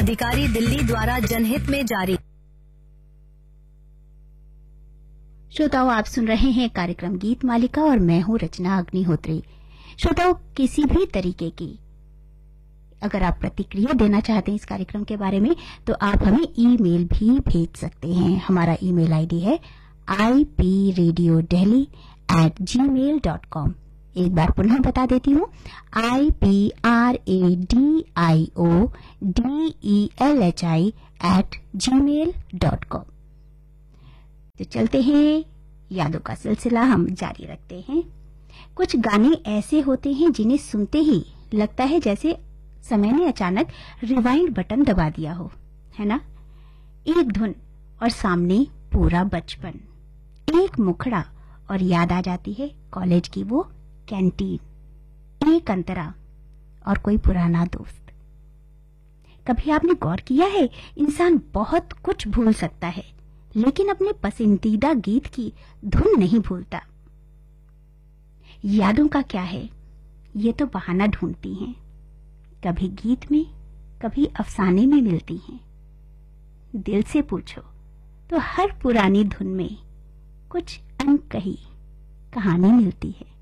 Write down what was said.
अधिकारी दिल्ली द्वारा जनहित में जारी। श्रोताओं, आप सुन रहे हैं कार्यक्रम गीत मालिका और मैं हूं रचना अग्निहोत्री। श्रोताओं, किसी भी तरीके की अगर आप प्रतिक्रिया देना चाहते हैं इस कार्यक्रम के बारे में तो आप हमें ईमेल भी भेज सकते हैं। हमारा ईमेल आईडी है ipradiodehli@gmail.com। एक बार पुनः बता देती हूँ, ipradiodehli@gmail.com। तो चलते हैं, यादों का सिलसिला हम जारी रखते हैं। कुछ गाने ऐसे होते हैं जिन्हें सुनते ही लगता है जैसे समय ने अचानक रिवाइंड बटन दबा दिया हो, है ना? एक धुन और सामने पूरा बचपन, एक मुखड़ा और याद आ जाती है कॉलेज की वो कैंटीन, एक अंतरा और कोई पुराना दोस्त। कभी आपने गौर किया है, इंसान बहुत कुछ भूल सकता है लेकिन अपने पसंदीदा गीत की धुन नहीं भूलता। यादों का क्या है, ये तो बहाना ढूंढती हैं, कभी गीत में कभी अफसाने में मिलती हैं। दिल से पूछो तो हर पुरानी धुन में कुछ अनकही कहानी मिलती है।